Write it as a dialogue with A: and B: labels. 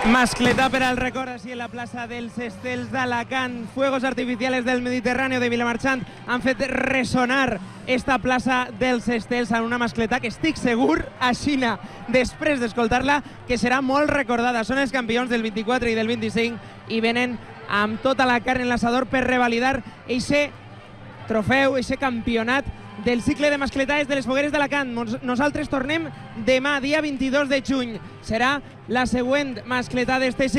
A: Mascletà per al record així en la plaça dels Estels d'Alacant. Fuegos artificiales del Mediterráneo de Vilamarxant han fet ressonar esta plaça dels Estels en una mascletà que estic segur, aixina, després d'escoltar-la, que serà molt recordada. Són els campions del 24 i del 25 i venen amb tota la carn en l'assador per revalidar eixe trofeu, eixe campionat del cicle de mascletades de les Fogueres d'Alacant. Nosaltres tornem demà, dia 22 de juny. Serà la següent mascletà d'este cicle.